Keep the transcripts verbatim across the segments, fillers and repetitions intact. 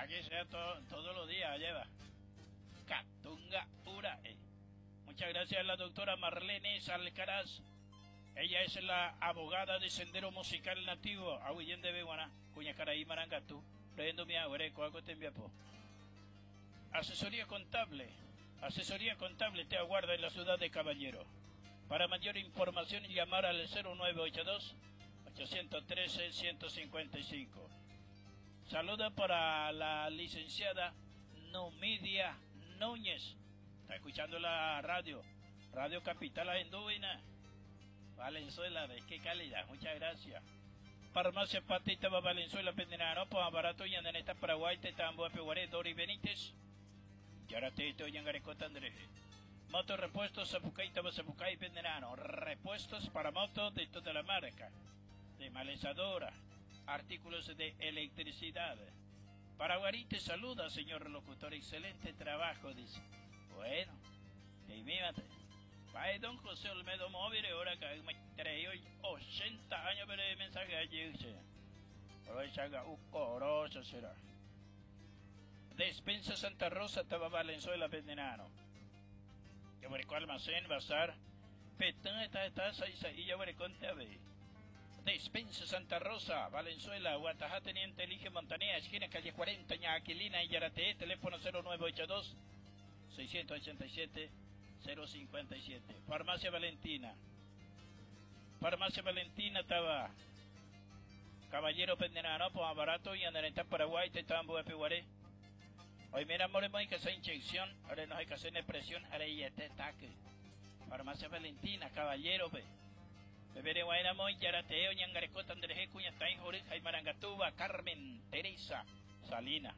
Aquí sea todo, todos los días, lleva. Catunga pura. Eh. Muchas gracias a la doctora Marlene Alcaraz. Ella es la abogada de Sendero Musical Nativo. Ahuyen de Beguana, cuña caraí marangatú. Leyendo mi agüereco, algo te enviapo. Asesoría contable. Asesoría contable te aguarda en la ciudad de Caballero. Para mayor información, llamar al cero nueve ocho dos, ocho uno tres, uno cinco cinco. Saluda para la licenciada Numidia Núñez. Está escuchando la radio. Radio Capital Aindúina. Valenzuela, ¿de qué calidad? Muchas gracias. Farmacia Patita Valenzuela Pendenano, pues barato y andan esta Paraguay, te tambo a Peguaré, Dori Benítez. Y ahora te estoy en Garecota Andrés. Moto repuestos Zapucay, Taba Zapucay Pendenano. Repuestos para motos de toda la marca. De malezadora. Artículos de electricidad. Paraguarí te saluda, señor locutor. Excelente trabajo, dice. Bueno, y mímate. Vaya don José Olmedo Móvil, ahora que me trae hoy ochenta años de mensaje allí. Hoy salga un coroso será. Despensa Santa Rosa, Taba Valenzuela Pendenano. Yo veré con almacén, bazar. Petán está, está, y yo veré con T V. Despensa Santa Rosa, Valenzuela, Guatajá, Teniente Elige Montanea, esquina calle cuarenta, Ñaquilina y Yarate, teléfono cero nueve ocho dos, seis ocho siete, cero cinco siete. Farmacia Valentina. Farmacia Valentina estaba. Caballero Pendenano, pues barato y andan en Paraguay, te estaban de Peguaré. Hoy mira, moremos, hay que hacer inyección, ahora no hay que hacer presión, ahora ya te ataque. Farmacia Valentina, Caballero, ve. Bebere Guayna Moy, Yarateo, Ñangarecota, Andrés Cuña, Tain, Jorge, Marangatuba, Carmen, Teresa, Salina.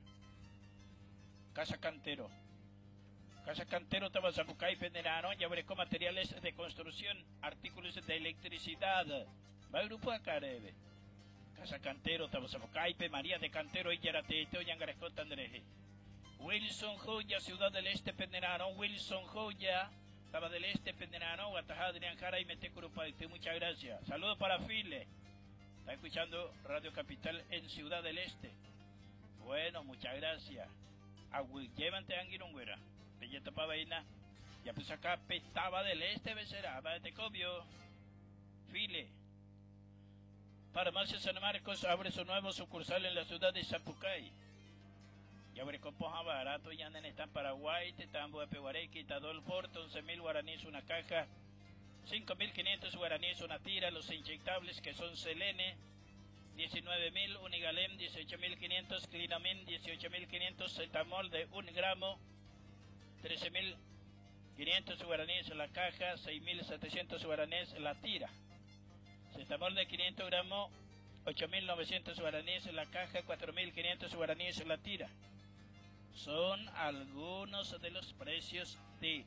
Casa Cantero. Casa Cantero, Tabazapucay, Penderano, Yabereco, materiales de construcción, artículos de electricidad. Va el grupo Acarebe. Casa Cantero, Tabazapucay, María de Cantero, y Yarateo, Ñangarecota, Andrés. Wilson Joya, Ciudad del Este, Penderano, Wilson Joya. Estaba del Este, Pendenano, Guatajá, Adrián Jara y Metecurupaite. Muchas gracias. Saludos para File. Está escuchando Radio Capital en Ciudad del Este. Bueno, muchas gracias. Llévante Anguirungüera. Belleta Pavaina. Ya pues acá Petaba del Este, Becerá. Te cobio. File. Farmacia San Marcos abre su nuevo sucursal en la ciudad de Zapucay. Y abre compoja barato, y andan en Paraguay, te tambo de Peguaré, quitador Porto, once mil guaraníes una caja, cinco mil quinientos guaraníes una tira, los inyectables que son Selene, diecinueve mil, Unigalem, dieciocho mil quinientos, Clinamin, dieciocho mil quinientos, Cetamol de un gramo, trece mil quinientos guaraníes la caja, seis mil setecientos guaraníes la tira. Cetamol de quinientos gramos, ocho mil novecientos guaraníes la caja, cuatro mil quinientos guaraníes la tira. Son algunos de los precios de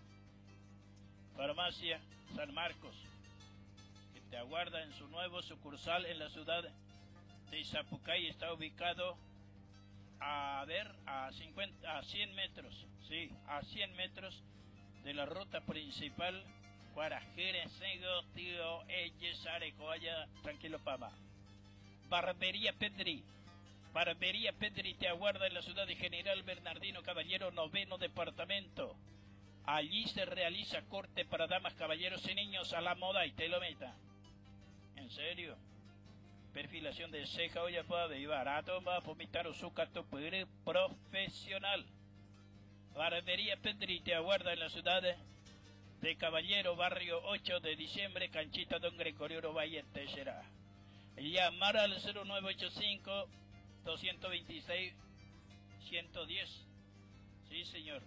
Farmacia San Marcos, que te aguarda en su nuevo sucursal en la ciudad de Zapucay. Está ubicado a ver a cincuenta, a cien metros, sí, a cien metros de la ruta principal Guarajere, Sego, Tío, Elles, Arecoya, tranquilo pama. Barbería Pedri. Barbería Pedri te aguarda en la ciudad de General Bernardino Caballero, noveno departamento. Allí se realiza corte para damas, caballeros y niños a la moda y te lo meta. ¿En serio? Perfilación de ceja, oye, puede y barato, va a vomitar usucato profesional. Barbería Pedri te aguarda en la ciudad de Caballero, barrio ocho de diciembre, canchita Don Gregorio Valle Teixeira. Llamar al cero nueve ocho cinco, dos dos seis, uno uno cero. Sí, señor.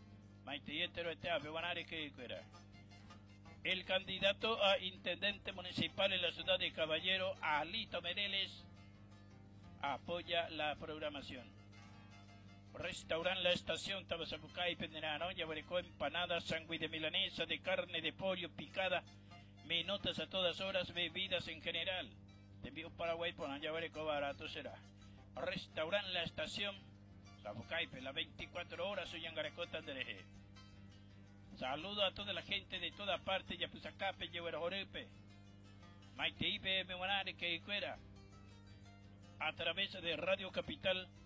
El candidato a intendente municipal en la ciudad de Caballero, Alito Mereles, apoya la programación. Restaurante La Estación, Tabazapucay, Pendenano, Yabarecó, empanadas, sándwich de milanesa, de carne, de pollo, picada, minutas a todas horas, bebidas en general. Te envío Paraguay, por Yabarecó, barato será. Restaurante La Estación, Zapucay, las veinticuatro horas, soy Yangarecota Andrés. Saludo a toda la gente de toda parte, Yapuzacape, Yehuerojorepe, Maiteipe, Memonare, que fuera. A través de Radio Capital